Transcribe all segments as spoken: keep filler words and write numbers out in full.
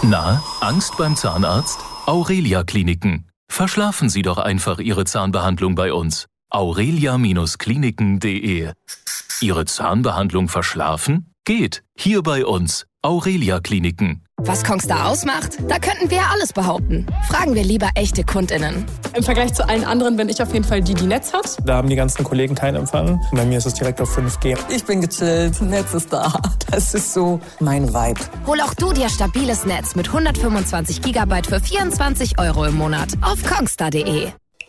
Na, Angst beim Zahnarzt? Aurelia Kliniken. Verschlafen Sie doch einfach Ihre Zahnbehandlung bei uns. aurelia Kliniken punkt de. Ihre Zahnbehandlung verschlafen? Geht. Hier bei uns. Aurelia Kliniken. Was Kongstar ausmacht? Da könnten wir alles behaupten. Fragen wir lieber echte KundInnen. Im Vergleich zu allen anderen bin ich auf jeden Fall die, die Netz hat. Da haben die ganzen Kollegen keinen Empfang. Bei mir ist es direkt auf fünf G. Ich bin gechillt, Netz ist da. Das ist so mein Vibe. Hol auch du dir stabiles Netz mit hundertfünfundzwanzig Gigabyte für vierundzwanzig Euro im Monat auf kongstar punkt de.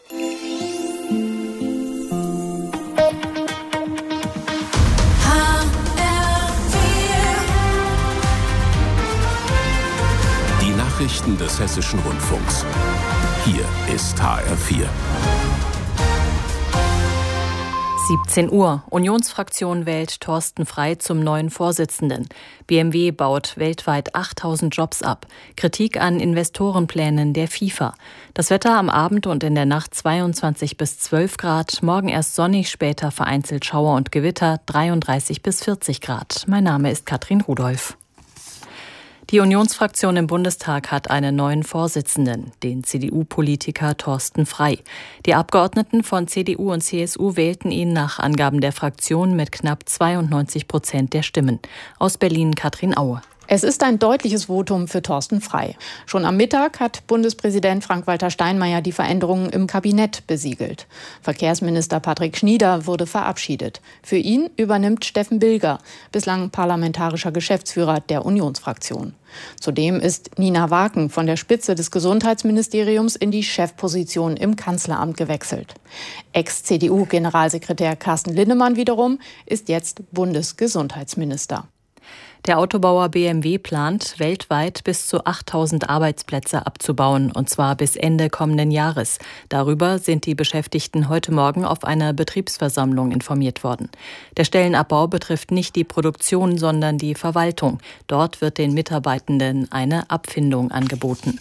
Nachrichten des Hessischen Rundfunks. Hier ist H R vier. siebzehn Uhr. Unionsfraktion wählt Thorsten Frey zum neuen Vorsitzenden. B M W baut weltweit achttausend Jobs ab. Kritik an Investorenplänen der FIFA. Das Wetter am Abend und in der Nacht zweiundzwanzig bis zwölf Grad. Morgen erst sonnig, später vereinzelt Schauer und Gewitter dreiunddreißig bis vierzig Grad. Mein Name ist Katrin Rudolph. Die Unionsfraktion im Bundestag hat einen neuen Vorsitzenden, den C D U-Politiker Thorsten Frey. Die Abgeordneten von C D U und C S U wählten ihn nach Angaben der Fraktion mit knapp zweiundneunzig Prozent der Stimmen. Aus Berlin Katrin Aue. Es ist ein deutliches Votum für Thorsten Frey. Schon am Mittag hat Bundespräsident Frank-Walter Steinmeier die Veränderungen im Kabinett besiegelt. Verkehrsminister Patrick Schnieder wurde verabschiedet. Für ihn übernimmt Steffen Bilger, bislang parlamentarischer Geschäftsführer der Unionsfraktion. Zudem ist Nina Waken von der Spitze des Gesundheitsministeriums in die Chefposition im Kanzleramt gewechselt. Ex-C D U-Generalsekretär Carsten Linnemann wiederum ist jetzt Bundesgesundheitsminister. Der Autobauer B M W plant, weltweit bis zu achttausend Arbeitsplätze abzubauen, und zwar bis Ende kommenden Jahres. Darüber sind die Beschäftigten heute Morgen auf einer Betriebsversammlung informiert worden. Der Stellenabbau betrifft nicht die Produktion, sondern die Verwaltung. Dort wird den Mitarbeitenden eine Abfindung angeboten.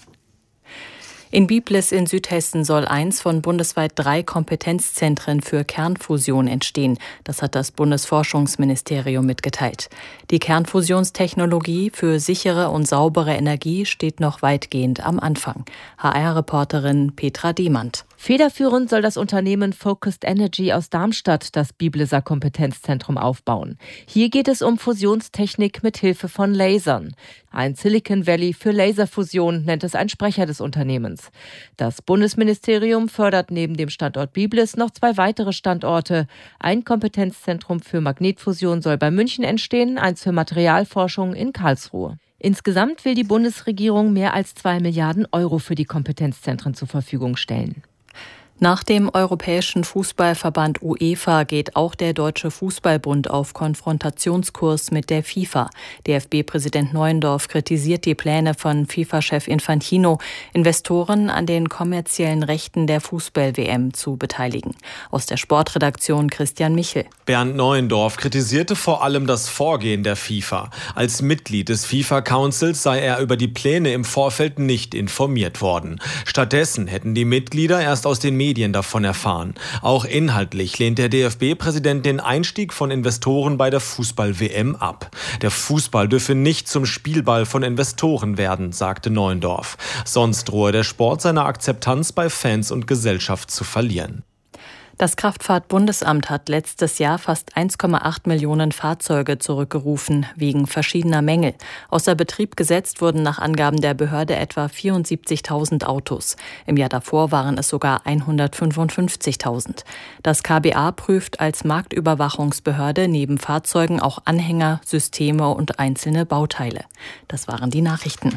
In Biblis in Südhessen soll eins von bundesweit drei Kompetenzzentren für Kernfusion entstehen. Das hat das Bundesforschungsministerium mitgeteilt. Die Kernfusionstechnologie für sichere und saubere Energie steht noch weitgehend am Anfang. H R-Reporterin Petra Demand. Federführend soll das Unternehmen Focused Energy aus Darmstadt das Bibliser Kompetenzzentrum aufbauen. Hier geht es um Fusionstechnik mit Hilfe von Lasern. Ein Silicon Valley für Laserfusion nennt es ein Sprecher des Unternehmens. Das Bundesministerium fördert neben dem Standort Biblis noch zwei weitere Standorte. Ein Kompetenzzentrum für Magnetfusion soll bei München entstehen, eins für Materialforschung in Karlsruhe. Insgesamt will die Bundesregierung mehr als zwei Milliarden Euro für die Kompetenzzentren zur Verfügung stellen. Nach dem Europäischen Fußballverband UEFA geht auch der Deutsche Fußballbund auf Konfrontationskurs mit der FIFA. D F B-Präsident Neuendorf kritisiert die Pläne von FIFA-Chef Infantino, Investoren an den kommerziellen Rechten der Fußball-W M zu beteiligen. Aus der Sportredaktion Christian Michel. Bernd Neuendorf kritisierte vor allem das Vorgehen der FIFA. Als Mitglied des FIFA-Councils sei er über die Pläne im Vorfeld nicht informiert worden. Stattdessen hätten die Mitglieder erst aus den Medien davon erfahren. Auch inhaltlich lehnt der D F B-Präsident den Einstieg von Investoren bei der Fußball-W M ab. Der Fußball dürfe nicht zum Spielball von Investoren werden, sagte Neuendorf. Sonst drohe der Sport seine Akzeptanz bei Fans und Gesellschaft zu verlieren. Das Kraftfahrtbundesamt hat letztes Jahr fast eins Komma acht Millionen Fahrzeuge zurückgerufen, wegen verschiedener Mängel. Außer Betrieb gesetzt wurden nach Angaben der Behörde etwa vierundsiebzigtausend Autos. Im Jahr davor waren es sogar hundertfünfundfünfzigtausend. Das K B A prüft als Marktüberwachungsbehörde neben Fahrzeugen auch Anhänger, Systeme und einzelne Bauteile. Das waren die Nachrichten.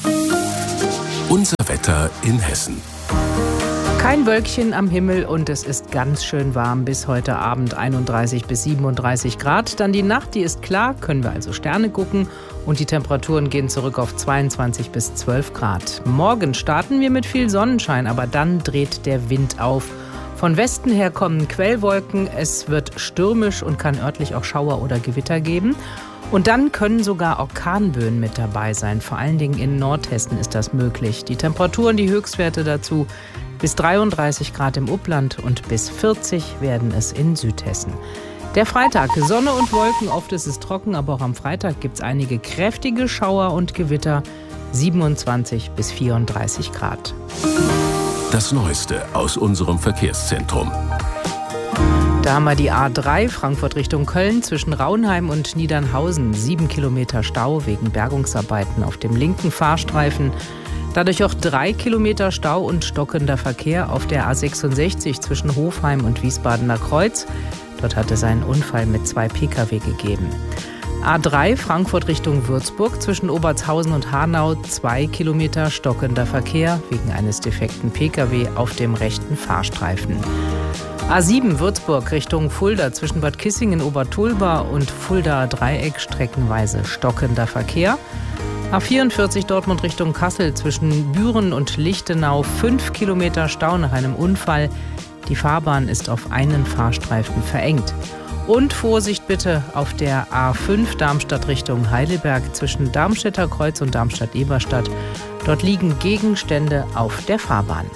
Unser Wetter in Hessen. Kein Wölkchen am Himmel und es ist ganz schön warm bis heute Abend, einunddreißig bis siebenunddreißig Grad. Dann die Nacht, die ist klar, können wir also Sterne gucken und die Temperaturen gehen zurück auf zweiundzwanzig bis zwölf Grad. Morgen starten wir mit viel Sonnenschein, aber dann dreht der Wind auf. Von Westen her kommen Quellwolken, es wird stürmisch und kann örtlich auch Schauer oder Gewitter geben. Und dann können sogar Orkanböen mit dabei sein. Vor allen Dingen in Nordhessen ist das möglich. Die Temperaturen, die Höchstwerte dazu bis dreiunddreißig Grad im Upland und bis vierzig werden es in Südhessen. Der Freitag, Sonne und Wolken, oft ist es trocken, aber auch am Freitag gibt es einige kräftige Schauer und Gewitter. siebenundzwanzig bis vierunddreißig Grad. Das Neueste aus unserem Verkehrszentrum. Da haben wir die A drei Frankfurt Richtung Köln zwischen Raunheim und Niedernhausen. Sieben Kilometer Stau wegen Bergungsarbeiten auf dem linken Fahrstreifen. Dadurch auch drei Kilometer Stau und stockender Verkehr auf der A sechsundsechzig zwischen Hofheim und Wiesbadener Kreuz. Dort hat es einen Unfall mit zwei Pkw gegeben. A drei Frankfurt Richtung Würzburg zwischen Obertshausen und Hanau. Zwei Kilometer stockender Verkehr wegen eines defekten Pkw auf dem rechten Fahrstreifen. A sieben Würzburg Richtung Fulda zwischen Bad Kissingen, Obertulba und Fuldaer Dreieck streckenweise stockender Verkehr. A vierundvierzig Dortmund Richtung Kassel zwischen Büren und Lichtenau fünf Kilometer Stau nach einem Unfall. Die Fahrbahn ist auf einen Fahrstreifen verengt. Und Vorsicht bitte auf der A fünf Darmstadt Richtung Heidelberg zwischen Darmstädter Kreuz und Darmstadt-Eberstadt. Dort liegen Gegenstände auf der Fahrbahn.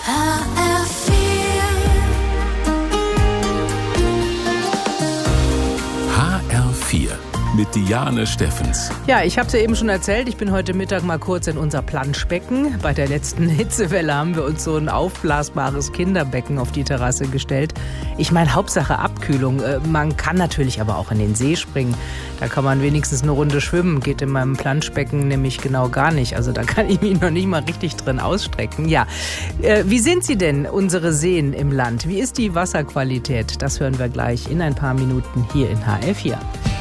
H R vier mit Diane Steffens. Ja, ich habe es ja eben schon erzählt, ich bin heute Mittag mal kurz in unser Planschbecken. Bei der letzten Hitzewelle haben wir uns so ein aufblasbares Kinderbecken auf die Terrasse gestellt. Ich meine, Hauptsache Abkühlung. Man kann natürlich aber auch in den See springen. Da kann man wenigstens eine Runde schwimmen. Geht in meinem Planschbecken nämlich genau gar nicht. Also da kann ich mich noch nicht mal richtig drin ausstrecken. Ja, wie sind sie denn, unsere Seen im Land? Wie ist die Wasserqualität? Das hören wir gleich in ein paar Minuten hier in H R vier.